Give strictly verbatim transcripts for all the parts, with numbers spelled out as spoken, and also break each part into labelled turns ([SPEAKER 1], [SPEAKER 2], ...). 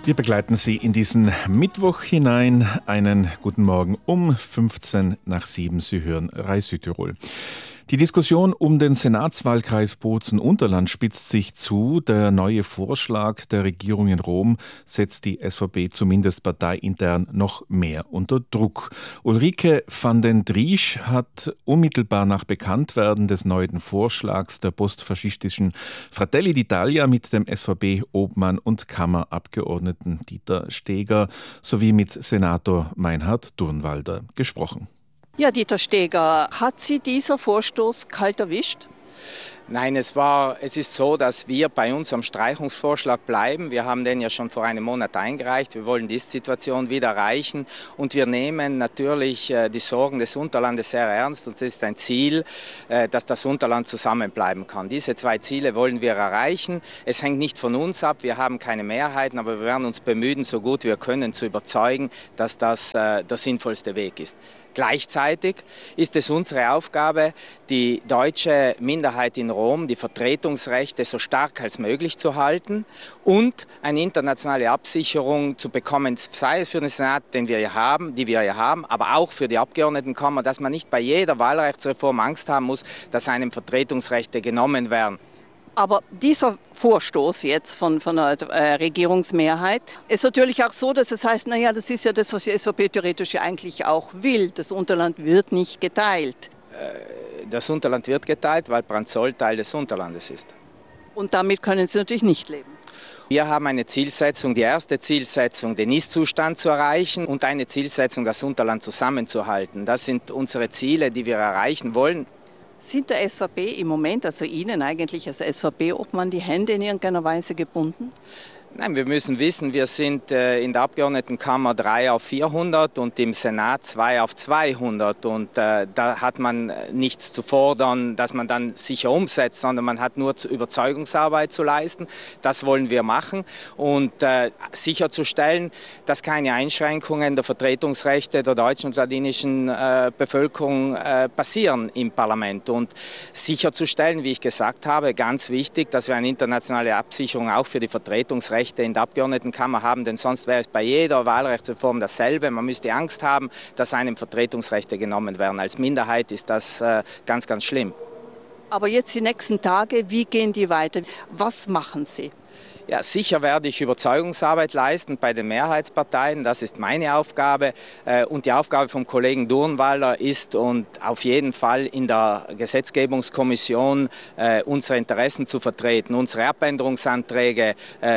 [SPEAKER 1] Wir begleiten Sie in diesen Mittwoch hinein. Einen guten Morgen um fünfzehn nach sieben. Sie hören Rai Südtirol. Die Diskussion um den Senatswahlkreis Bozen-Unterland spitzt sich zu. Der neue Vorschlag der Regierung in Rom setzt die S V B zumindest parteiintern noch mehr unter Druck. Ulrike van den Driesch hat unmittelbar nach Bekanntwerden des neuen Vorschlags der postfaschistischen Fratelli d'Italia mit dem S V B-Obmann und Kammerabgeordneten Dieter Steger sowie mit Senator Meinhard Durnwalder gesprochen.
[SPEAKER 2] Ja, Dieter Steger, hat Sie dieser Vorstoß kalt erwischt?
[SPEAKER 3] Nein, es war, es ist so, dass wir bei uns am Streichungsvorschlag bleiben. Wir haben den ja schon vor einem Monat eingereicht. Wir wollen diese Situation wieder erreichen und wir nehmen natürlich äh, die Sorgen des Unterlandes sehr ernst und es ist ein Ziel, äh, dass das Unterland zusammenbleiben kann. Diese zwei Ziele wollen wir erreichen. Es hängt nicht von uns ab, wir haben keine Mehrheiten, aber wir werden uns bemühen, so gut wir können, zu überzeugen, dass das äh, der sinnvollste Weg ist. Gleichzeitig ist es unsere Aufgabe, die deutsche Minderheit in Rom, die Vertretungsrechte so stark als möglich zu halten und eine internationale Absicherung zu bekommen, sei es für den Senat, den wir hier haben, die wir hier haben, aber auch für die Abgeordnetenkammer, dass man nicht bei jeder Wahlrechtsreform Angst haben muss, dass einem Vertretungsrechte genommen werden.
[SPEAKER 2] Aber dieser Vorstoß jetzt von, von der äh, Regierungsmehrheit ist natürlich auch so, dass es heißt, naja, das ist ja das, was die S V B theoretisch ja eigentlich auch will. Das Unterland wird nicht geteilt.
[SPEAKER 3] Das Unterland wird geteilt, weil Brandzol Teil des Unterlandes ist.
[SPEAKER 2] Und damit können Sie natürlich nicht leben.
[SPEAKER 3] Wir haben eine Zielsetzung, die erste Zielsetzung, den Ist-Zustand zu erreichen und eine Zielsetzung, das Unterland zusammenzuhalten. Das sind unsere Ziele, die wir erreichen wollen.
[SPEAKER 2] Sind der S V B im Moment, also Ihnen eigentlich als S V B-Obmann, die Hände in irgendeiner Weise gebunden?
[SPEAKER 3] Nein, wir müssen wissen, wir sind äh, in der Abgeordnetenkammer drei auf vierhundert und im Senat zwei auf zweihundert. Und äh, da hat man nichts zu fordern, dass man dann sicher umsetzt, sondern man hat nur Überzeugungsarbeit zu leisten. Das wollen wir machen und äh, sicherzustellen, dass keine Einschränkungen der Vertretungsrechte der deutschen und ladinischen äh, Bevölkerung äh, passieren im Parlament. Und sicherzustellen, wie ich gesagt habe, ganz wichtig, dass wir eine internationale Absicherung auch für die Vertretungsrechte in der Abgeordnetenkammer haben, denn sonst wäre es bei jeder Wahlrechtsreform dasselbe. Man müsste Angst haben, dass einem Vertretungsrechte genommen werden. Als Minderheit ist das äh, ganz, ganz schlimm.
[SPEAKER 2] Aber jetzt die nächsten Tage, wie gehen die weiter? Was machen Sie?
[SPEAKER 3] Ja, sicher werde ich Überzeugungsarbeit leisten bei den Mehrheitsparteien. Das ist meine Aufgabe. Und die Aufgabe vom Kollegen Durnwalder ist, und auf jeden Fall in der Gesetzgebungskommission unsere Interessen zu vertreten, unsere Abänderungsanträge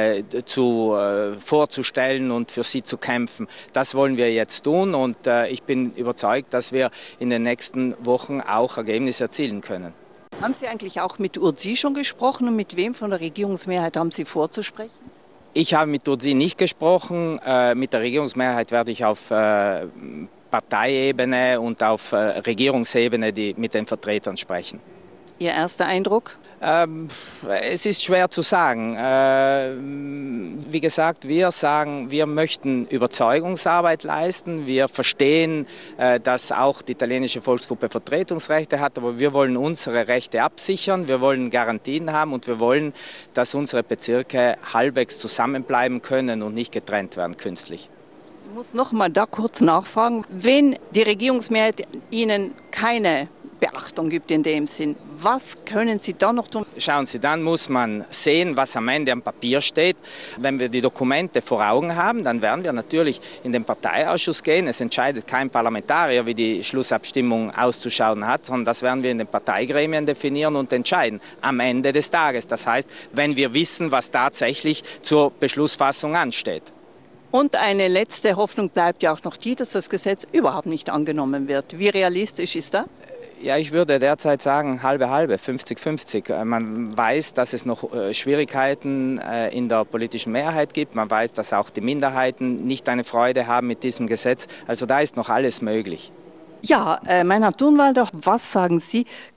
[SPEAKER 3] zu, vorzustellen und für sie zu kämpfen. Das wollen wir jetzt tun und ich bin überzeugt, dass wir in den nächsten Wochen auch Ergebnisse erzielen können.
[SPEAKER 2] Haben Sie eigentlich auch mit Urzi schon gesprochen und mit wem von der Regierungsmehrheit haben Sie vorzusprechen?
[SPEAKER 3] Ich habe mit Urzi nicht gesprochen. Äh, mit der Regierungsmehrheit werde ich auf äh, Parteiebene und auf äh, Regierungsebene die, mit den Vertretern sprechen.
[SPEAKER 2] Ihr erster Eindruck?
[SPEAKER 3] Ähm, es ist schwer zu sagen. Äh, wie gesagt, wir sagen, wir möchten Überzeugungsarbeit leisten. Wir verstehen, äh, dass auch die italienische Volksgruppe Vertretungsrechte hat, aber wir wollen unsere Rechte absichern, wir wollen Garantien haben und wir wollen, dass unsere Bezirke halbwegs zusammenbleiben können und nicht getrennt werden künstlich.
[SPEAKER 2] Ich muss noch mal da kurz nachfragen. Wenn die Regierungsmehrheit Ihnen keine Beachtung gibt in dem Sinn, was können Sie da noch tun?
[SPEAKER 3] Schauen Sie, dann muss man sehen, was am Ende am Papier steht. Wenn wir die Dokumente vor Augen haben, dann werden wir natürlich in den Parteiausschuss gehen. Es entscheidet kein Parlamentarier, wie die Schlussabstimmung auszuschauen hat, sondern das werden wir in den Parteigremien definieren und entscheiden am Ende des Tages. Das heißt, wenn wir wissen, was tatsächlich zur Beschlussfassung ansteht.
[SPEAKER 2] Und eine letzte Hoffnung bleibt ja auch noch die, dass das Gesetz überhaupt nicht angenommen wird. Wie realistisch ist das?
[SPEAKER 3] Ja, ich würde derzeit sagen, halbe halbe, fünfzig fünfzig. Man weiß, dass es noch Schwierigkeiten in der politischen Mehrheit gibt. Man weiß, dass auch die Minderheiten nicht eine Freude haben mit diesem Gesetz. Also da ist noch alles möglich.
[SPEAKER 2] Ja, äh, Meinhard Durnwalder, was sagen Sie?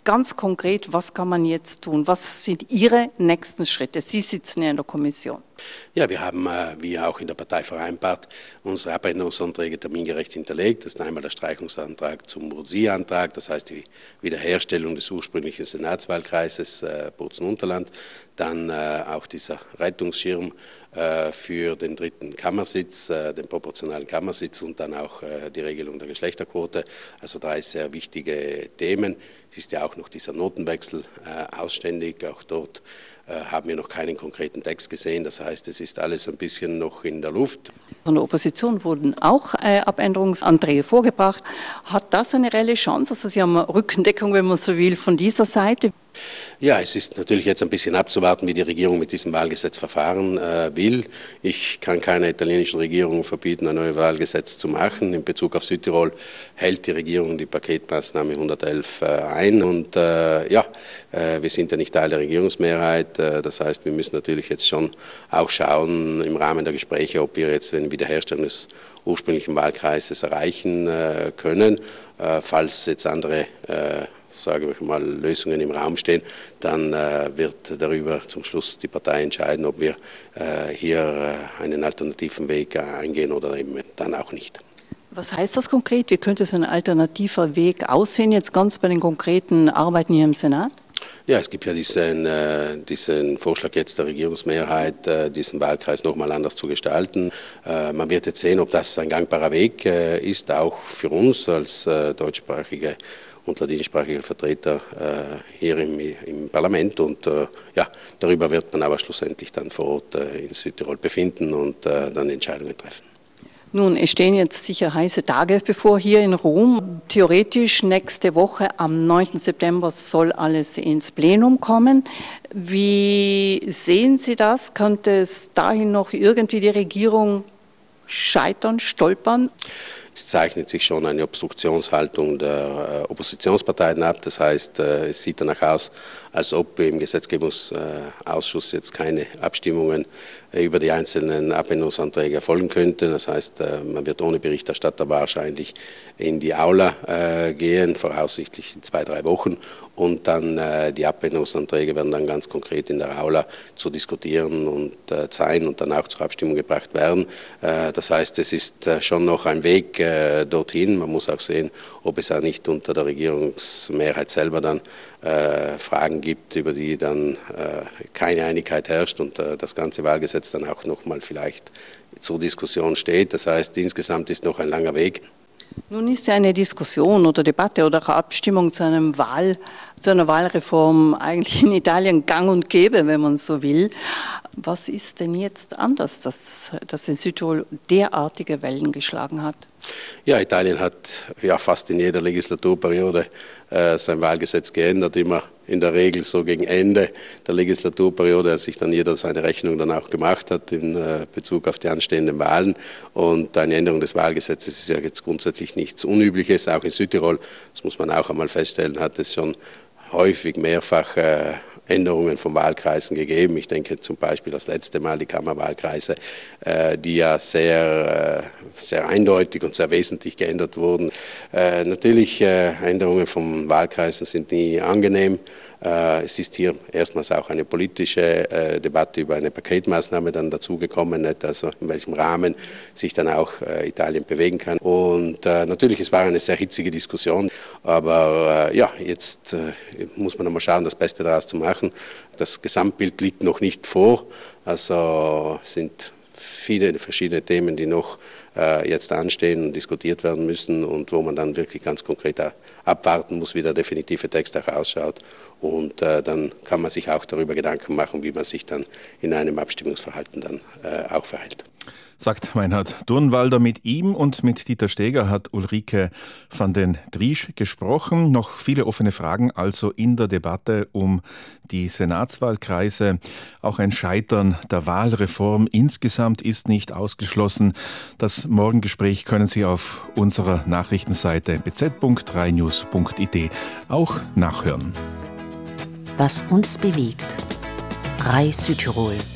[SPEAKER 2] Ganz konkret, was kann man jetzt tun? Was sind Ihre nächsten Schritte? Sie sitzen ja in der Kommission.
[SPEAKER 4] Ja, wir haben, wie auch in der Partei vereinbart, unsere Abänderungsanträge termingerecht hinterlegt. Das ist einmal der Streichungsantrag zum Murcia-Antrag, das heißt die Wiederherstellung des ursprünglichen Senatswahlkreises äh, Bozen-Unterland. Dann äh, auch dieser Rettungsschirm äh, für den dritten Kammersitz, äh, den proportionalen Kammersitz und dann auch äh, die Regelung der Geschlechterquote. Also drei sehr wichtige Themen. Es ist ja auch noch dieser Notenwechsel äh, ausständig, auch dort haben wir noch keinen konkreten Text gesehen. Das heißt, es ist alles ein bisschen noch in der Luft.
[SPEAKER 2] Von der Opposition wurden auch äh, Abänderungsanträge vorgebracht. Hat das eine reelle Chance? Also Sie haben Rückendeckung, wenn man so will, von dieser Seite?
[SPEAKER 4] Ja, es ist natürlich jetzt ein bisschen abzuwarten, wie die Regierung mit diesem Wahlgesetz verfahren äh, will. Ich kann keiner italienischen Regierung verbieten, ein neues Wahlgesetz zu machen. In Bezug auf Südtirol hält die Regierung die Paketmaßnahme hundertelf äh, ein. Und äh, ja, äh, wir sind ja nicht Teil der Regierungsmehrheit. Äh, das heißt, wir müssen natürlich jetzt schon auch schauen im Rahmen der Gespräche, ob wir jetzt eine Wiederherstellung des ursprünglichen Wahlkreises erreichen äh, können. Äh, falls jetzt andere äh, sage ich mal, Lösungen im Raum stehen, dann äh, wird darüber zum Schluss die Partei entscheiden, ob wir äh, hier äh, einen alternativen Weg äh, eingehen oder eben dann auch nicht.
[SPEAKER 2] Was heißt das konkret? Wie könnte so ein alternativer Weg aussehen, jetzt ganz bei den konkreten Arbeiten hier im Senat?
[SPEAKER 4] Ja, es gibt ja diesen, äh, diesen Vorschlag jetzt der Regierungsmehrheit, äh, diesen Wahlkreis nochmal anders zu gestalten. Äh, man wird jetzt sehen, ob das ein gangbarer Weg äh, ist, auch für uns als äh, deutschsprachige und ladinischsprachige Vertreter äh, hier im, im Parlament. Und äh, ja, darüber wird man aber schlussendlich dann vor Ort äh, in Südtirol befinden und äh, dann Entscheidungen treffen.
[SPEAKER 2] Nun, es stehen jetzt sicher heiße Tage bevor hier in Rom. Theoretisch nächste Woche am neunten September soll alles ins Plenum kommen. Wie sehen Sie das? Könnte es dahin noch irgendwie die Regierung scheitern, stolpern?
[SPEAKER 4] Es zeichnet sich schon eine Obstruktionshaltung der äh, Oppositionsparteien ab. Das heißt, äh, es sieht danach aus, als ob im Gesetzgebungsausschuss jetzt keine Abstimmungen äh, über die einzelnen Abänderungsanträge erfolgen könnten. Das heißt, äh, man wird ohne Berichterstatter wahrscheinlich in die Aula äh, gehen, voraussichtlich in zwei, drei Wochen. Und dann äh, die Abänderungsanträge werden dann ganz konkret in der Aula zu diskutieren und äh, sein und dann auch zur Abstimmung gebracht werden. Äh, das heißt, es ist äh, schon noch ein Weg äh, dorthin. Man muss auch sehen, ob es auch nicht unter der Regierungsmehrheit selber dann äh, Fragen gibt, über die dann äh, keine Einigkeit herrscht und äh, das ganze Wahlgesetz dann auch nochmal vielleicht zur Diskussion steht. Das heißt, insgesamt ist noch ein langer Weg.
[SPEAKER 2] Nun ist ja eine Diskussion oder Debatte oder eine Abstimmung zu, einem Wahl, zu einer Wahlreform eigentlich in Italien gang und gäbe, wenn man so will. Was ist denn jetzt anders, dass, dass in Südtirol derartige Wellen geschlagen hat?
[SPEAKER 4] Ja, Italien hat ja fast in jeder Legislaturperiode äh, sein Wahlgesetz geändert, immer in der Regel so gegen Ende der Legislaturperiode, als sich dann jeder seine Rechnung dann auch gemacht hat in äh, Bezug auf die anstehenden Wahlen. Und eine Änderung des Wahlgesetzes ist ja jetzt grundsätzlich nichts Unübliches, auch in Südtirol, das muss man auch einmal feststellen, hat es schon häufig mehrfach äh, Änderungen von Wahlkreisen gegeben. Ich denke zum Beispiel das letzte Mal die Kammerwahlkreise, äh, die ja sehr, äh, sehr eindeutig und sehr wesentlich geändert wurden. Äh, natürlich, äh, Änderungen von Wahlkreisen sind nie angenehm. Äh, es ist hier erstmals auch eine politische äh, Debatte über eine Paketmaßnahme dann dazugekommen, nicht? Also in welchem Rahmen sich dann auch äh, Italien bewegen kann. Und äh, natürlich, es war eine sehr hitzige Diskussion, aber äh, ja, jetzt äh, muss man einmal schauen, das Beste daraus zu machen. Das Gesamtbild liegt noch nicht vor, also sind viele verschiedene Themen, die noch äh, jetzt anstehen und diskutiert werden müssen und wo man dann wirklich ganz konkret abwarten muss, wie der definitive Text auch ausschaut. Und äh, dann kann man sich auch darüber Gedanken machen, wie man sich dann in einem Abstimmungsverhalten dann äh, auch verhält.
[SPEAKER 1] Sagt Meinhard Durnwalder. Mit ihm und mit Dieter Steger hat Ulrike van den Driesch gesprochen. Noch viele offene Fragen also in der Debatte um die Senatswahlkreise. Auch ein Scheitern der Wahlreform insgesamt ist nicht ausgeschlossen. Das Morgengespräch können Sie auf unserer Nachrichtenseite b z punkt drei news punkt i d auch nachhören.
[SPEAKER 5] Was uns bewegt. R A I Südtirol.